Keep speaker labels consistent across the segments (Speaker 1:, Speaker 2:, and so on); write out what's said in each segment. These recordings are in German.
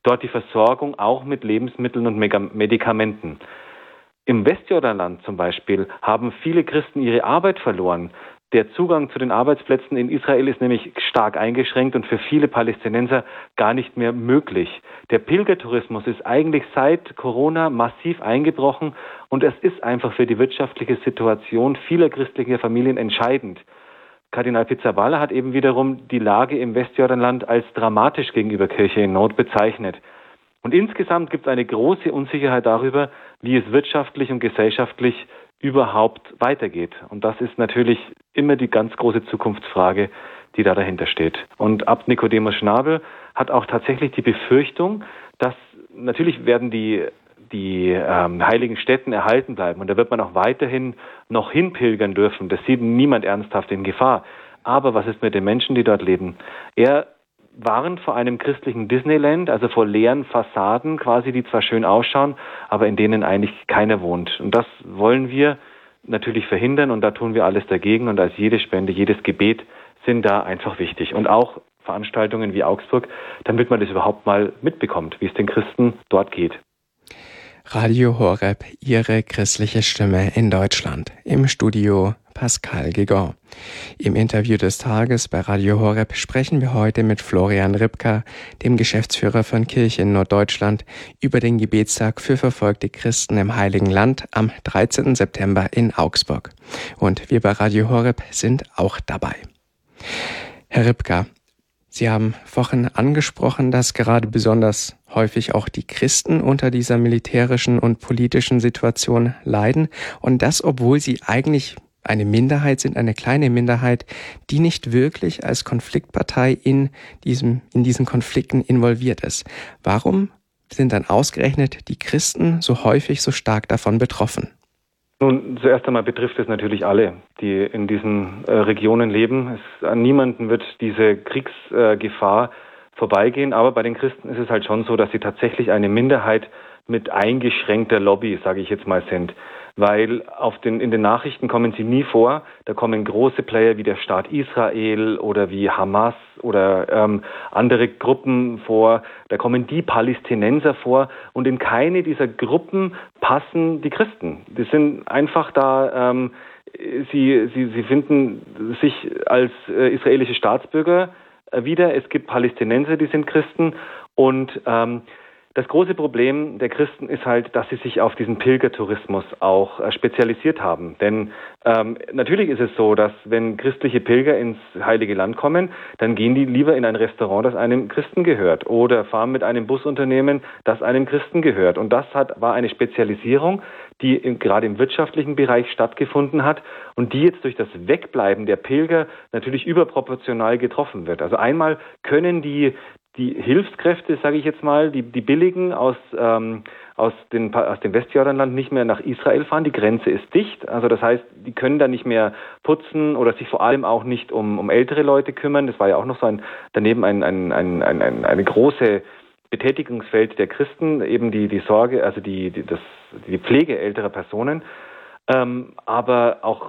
Speaker 1: dort die Versorgung auch mit Lebensmitteln und Medikamenten. Im Westjordanland zum Beispiel haben viele Christen ihre Arbeit verloren. Der Zugang zu den Arbeitsplätzen in Israel ist nämlich stark eingeschränkt und für viele Palästinenser gar nicht mehr möglich. Der Pilgertourismus ist eigentlich seit Corona massiv eingebrochen und es ist einfach für die wirtschaftliche Situation vieler christlicher Familien entscheidend. Kardinal Pizzaballa hat eben wiederum die Lage im Westjordanland als dramatisch gegenüber Kirche in Not bezeichnet. Und insgesamt gibt es eine große Unsicherheit darüber, wie es wirtschaftlich und gesellschaftlich überhaupt weitergeht. Und das ist natürlich immer die ganz große Zukunftsfrage, die da dahinter steht. Und Abt Nicodemus Schnabel hat auch tatsächlich die Befürchtung, dass natürlich werden die heiligen Stätten erhalten bleiben und da wird man auch weiterhin noch hinpilgern dürfen. Das sieht niemand ernsthaft in Gefahr. Aber was ist mit den Menschen, die dort leben? Er warnt vor einem christlichen Disneyland, also vor leeren Fassaden quasi, die zwar schön ausschauen, aber in denen eigentlich keiner wohnt. Und das wollen wir natürlich verhindern und da tun wir alles dagegen und als jede Spende, jedes Gebet sind da einfach wichtig. Und auch Veranstaltungen wie Augsburg, damit man das überhaupt mal mitbekommt, wie es den Christen dort geht.
Speaker 2: Radio Horeb, Ihre christliche Stimme in Deutschland. Im Studio Pascal Guégan. Im Interview des Tages bei Radio Horeb sprechen wir heute mit Florian Ripka, dem Geschäftsführer von Kirche in Norddeutschland, über den Gebetstag für verfolgte Christen im Heiligen Land am 13. September in Augsburg. Und wir bei Radio Horeb sind auch dabei. Herr Ripka, Sie haben vorhin angesprochen, dass gerade besonders häufig auch die Christen unter dieser militärischen und politischen Situation leiden und das, obwohl sie eigentlich eine Minderheit sind, eine kleine Minderheit, die nicht wirklich als Konfliktpartei in diesen Konflikten involviert ist. Warum sind dann ausgerechnet die Christen so häufig so stark davon betroffen?
Speaker 1: Nun, zuerst einmal betrifft es natürlich alle, die in diesen Regionen leben. An niemanden wird diese Kriegsgefahr vorbeigehen, aber bei den Christen ist es halt schon so, dass sie tatsächlich eine Minderheit mit eingeschränkter Lobby, sage ich jetzt mal, sind. Weil in den Nachrichten kommen sie nie vor. Da kommen große Player wie der Staat Israel oder wie Hamas oder andere Gruppen vor. Da kommen die Palästinenser vor und in keine dieser Gruppen passen die Christen. Die sind einfach da, sie finden sich als israelische Staatsbürger wieder. Es gibt Palästinenser, die sind Christen und das große Problem der Christen ist halt, dass sie sich auf diesen Pilgertourismus auch spezialisiert haben. Denn natürlich ist es so, dass wenn christliche Pilger ins Heilige Land kommen, dann gehen die lieber in ein Restaurant, das einem Christen gehört oder fahren mit einem Busunternehmen, das einem Christen gehört. Und das war eine Spezialisierung, die gerade im wirtschaftlichen Bereich stattgefunden hat und die jetzt durch das Wegbleiben der Pilger natürlich überproportional getroffen wird. Also einmal können die Hilfskräfte, sage ich jetzt mal, die billigen aus dem Westjordanland nicht mehr nach Israel fahren. Die Grenze ist dicht. Also das heißt, die können da nicht mehr putzen oder sich vor allem auch nicht um ältere Leute kümmern. Das war ja auch noch so daneben eine große Betätigungsfeld der Christen, eben die Sorge, also die Pflege älterer Personen. Aber auch,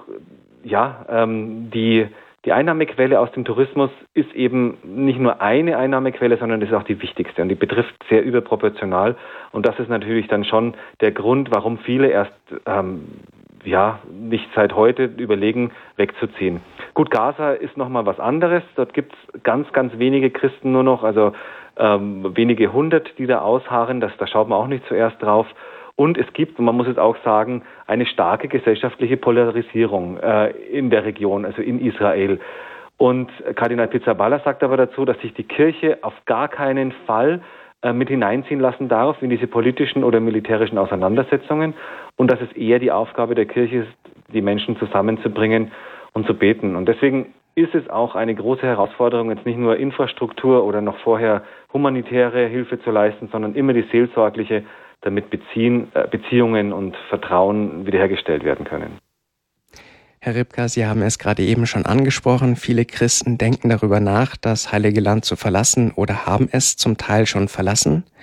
Speaker 1: die Einnahmequelle aus dem Tourismus ist eben nicht nur eine Einnahmequelle, sondern das ist auch die wichtigste und die betrifft sehr überproportional und das ist natürlich dann schon der Grund, warum viele erst nicht seit heute überlegen, wegzuziehen. Gut, Gaza ist nochmal was anderes, dort gibt es ganz, ganz wenige Christen nur noch, also wenige hundert, die da ausharren, da schaut man auch nicht zuerst drauf. Und es gibt, und man muss es auch sagen, eine starke gesellschaftliche Polarisierung in der Region, also in Israel. Und Kardinal Pizzaballa sagt aber dazu, dass sich die Kirche auf gar keinen Fall mit hineinziehen lassen darf in diese politischen oder militärischen Auseinandersetzungen und dass es eher die Aufgabe der Kirche ist, die Menschen zusammenzubringen und zu beten. Und deswegen ist es auch eine große Herausforderung, jetzt nicht nur Infrastruktur oder noch vorher humanitäre Hilfe zu leisten, sondern immer die seelsorgliche, damit Beziehungen und Vertrauen wiederhergestellt werden können.
Speaker 2: Herr Ripka, Sie haben es gerade eben schon angesprochen. Viele Christen denken darüber nach, das Heilige Land zu verlassen oder haben es zum Teil schon verlassen.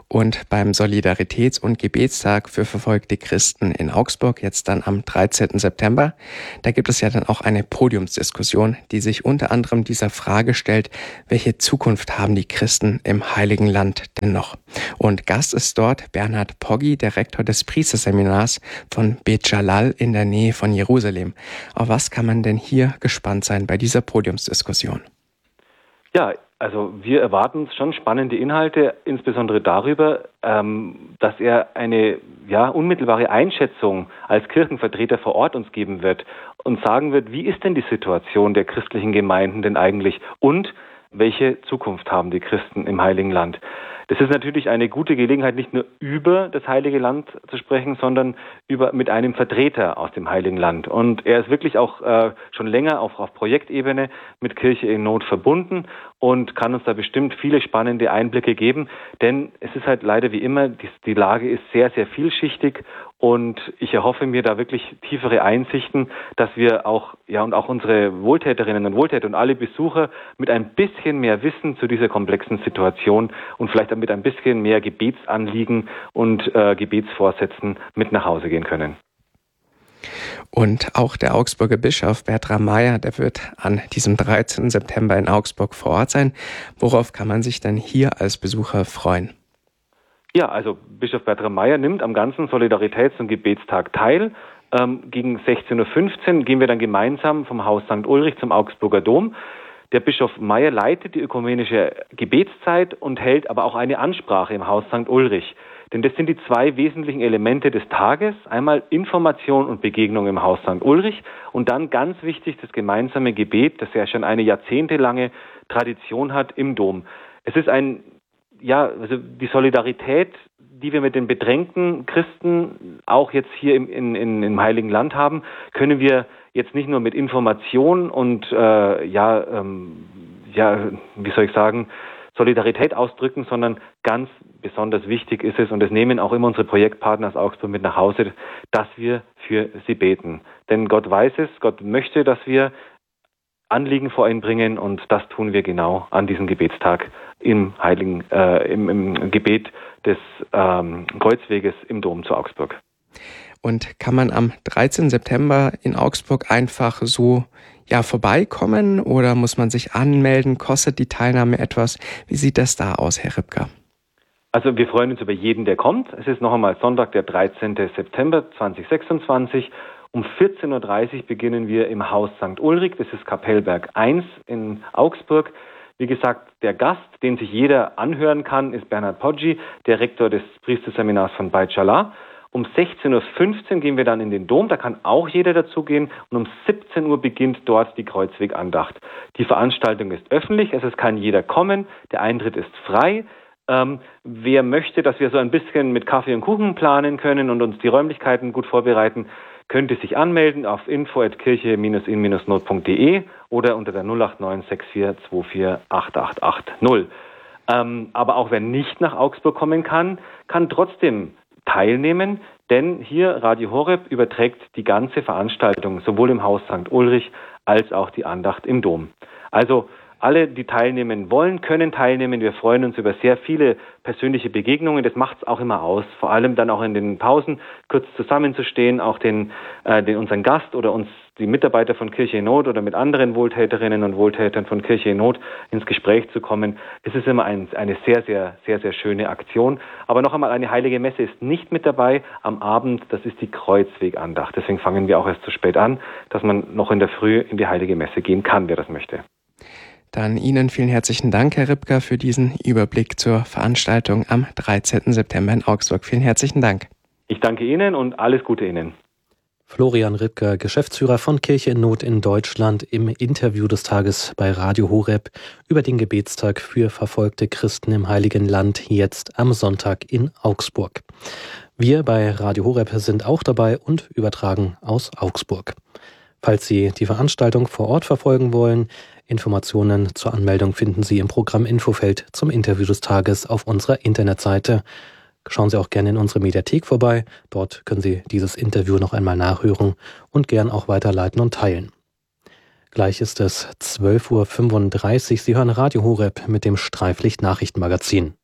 Speaker 2: Und beim Solidaritäts- und Gebetstag für verfolgte Christen in Augsburg, jetzt dann am 13. September, da gibt es ja dann auch eine Podiumsdiskussion, die sich unter anderem dieser Frage stellt, welche Zukunft haben die Christen im Heiligen Land denn noch? Und Gast ist dort Bernhard Poggi, der Rektor des Priesterseminars von Bet Jalal in der Nähe von Jerusalem. Auf was kann man denn hier gespannt sein bei dieser Podiumsdiskussion?
Speaker 1: Ja, also wir erwarten schon spannende Inhalte, insbesondere darüber, dass er eine unmittelbare Einschätzung als Kirchenvertreter vor Ort uns geben wird und sagen wird, wie ist denn die Situation der christlichen Gemeinden denn eigentlich und welche Zukunft haben die Christen im Heiligen Land? Das ist natürlich eine gute Gelegenheit, nicht nur über das Heilige Land zu sprechen, sondern mit einem Vertreter aus dem Heiligen Land. Und er ist wirklich auch schon länger auf Projektebene mit Kirche in Not verbunden und kann uns da bestimmt viele spannende Einblicke geben. Denn es ist halt leider wie immer, die Lage ist sehr, sehr vielschichtig und ich erhoffe mir da wirklich tiefere Einsichten, dass wir auch unsere Wohltäterinnen und Wohltäter und alle Besucher mit ein bisschen mehr Wissen zu dieser komplexen Situation und vielleicht mit ein bisschen mehr Gebetsanliegen und Gebetsvorsätzen mit nach Hause gehen können.
Speaker 2: Und auch der Augsburger Bischof Bertram Meyer, der wird an diesem 13. September in Augsburg vor Ort sein. Worauf kann man sich denn hier als Besucher freuen?
Speaker 1: Ja, also Bischof Bertram Meyer nimmt am ganzen Solidaritäts- und Gebetstag teil. Gegen 16.15 Uhr gehen wir dann gemeinsam vom Haus St. Ulrich zum Augsburger Dom. Der Bischof Meyer leitet die ökumenische Gebetszeit und hält aber auch eine Ansprache im Haus St. Ulrich. Denn das sind die zwei wesentlichen Elemente des Tages. Einmal Information und Begegnung im Haus St. Ulrich und dann ganz wichtig das gemeinsame Gebet, das ja schon eine jahrzehntelange Tradition hat im Dom. Es ist die Solidarität, die wir mit den bedrängten Christen auch jetzt hier im Heiligen Land haben, können wir jetzt nicht nur mit Information und Solidarität ausdrücken, sondern ganz besonders wichtig ist es, und das nehmen auch immer unsere Projektpartner aus Augsburg mit nach Hause, dass wir für sie beten. Denn Gott weiß es, Gott möchte, dass wir Anliegen vor ihn bringen und das tun wir genau an diesem Gebetstag im Gebet des Kreuzweges im Dom zu Augsburg.
Speaker 2: Und kann man am 13. September in Augsburg einfach so vorbeikommen oder muss man sich anmelden? Kostet die Teilnahme etwas? Wie sieht das da aus, Herr Ripka?
Speaker 1: Also wir freuen uns über jeden, der kommt. Es ist noch einmal Sonntag, der 13. September 2026. Um 14.30 Uhr beginnen wir im Haus St. Ulrich. Das ist Kapellberg 1 in Augsburg. Wie gesagt, der Gast, den sich jeder anhören kann, ist Bernhard Poggi, der Rektor des Priesterseminars von Bet Jalal. Um 16.15 Uhr gehen wir dann in den Dom, da kann auch jeder dazugehen und um 17 Uhr beginnt dort die Kreuzwegandacht. Die Veranstaltung ist öffentlich, es kann jeder kommen, der Eintritt ist frei. Wer möchte, dass wir so ein bisschen mit Kaffee und Kuchen planen können und uns die Räumlichkeiten gut vorbereiten, könnte sich anmelden auf info@kirche-in-not.de oder unter der 089 6424 8880. Aber auch wer nicht nach Augsburg kommen kann trotzdem teilnehmen, denn hier Radio Horeb überträgt die ganze Veranstaltung, sowohl im Haus St. Ulrich als auch die Andacht im Dom. Also alle, die teilnehmen wollen, können teilnehmen. Wir freuen uns über sehr viele persönliche Begegnungen. Das macht es auch immer aus. Vor allem dann auch in den Pausen kurz zusammenzustehen, auch unseren Gast oder uns die Mitarbeiter von Kirche in Not oder mit anderen Wohltäterinnen und Wohltätern von Kirche in Not ins Gespräch zu kommen. Es ist immer eine sehr, sehr, sehr, sehr schöne Aktion. Aber noch einmal, eine heilige Messe ist nicht mit dabei am Abend. Das ist die Kreuzwegandacht. Deswegen fangen wir auch erst zu spät an, dass man noch in der Früh in die heilige Messe gehen kann, wer das möchte.
Speaker 2: Dann Ihnen vielen herzlichen Dank, Herr Ripka, für diesen Überblick zur Veranstaltung am 13. September in Augsburg. Vielen herzlichen Dank.
Speaker 1: Ich danke Ihnen und alles Gute Ihnen.
Speaker 3: Florian Ripka, Geschäftsführer von Kirche in Not in Deutschland, im Interview des Tages bei Radio Horeb über den Gebetstag für verfolgte Christen im Heiligen Land, jetzt am Sonntag in Augsburg. Wir bei Radio Horeb sind auch dabei und übertragen aus Augsburg. Falls Sie die Veranstaltung vor Ort verfolgen wollen, Informationen zur Anmeldung finden Sie im Programm-Infofeld zum Interview des Tages auf unserer Internetseite. Schauen Sie auch gerne in unsere Mediathek vorbei. Dort können Sie dieses Interview noch einmal nachhören und gern auch weiterleiten und teilen. Gleich ist es 12.35 Uhr. Sie hören Radio Horeb mit dem Streiflicht-Nachrichtenmagazin.